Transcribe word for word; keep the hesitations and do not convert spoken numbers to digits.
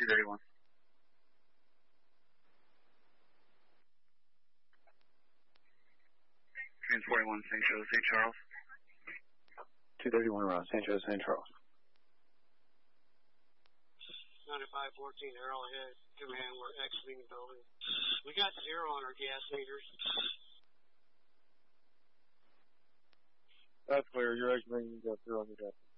thirty-one. Train forty-one, Saint Joe, Saint Charles. two thirty-one around Saint Joe, Saint Charles. ninety-five fourteen Arrowhead, command, we're exiting the building. We got zero on our gas meters. That's clear, you're exiting, you got zero on your gas.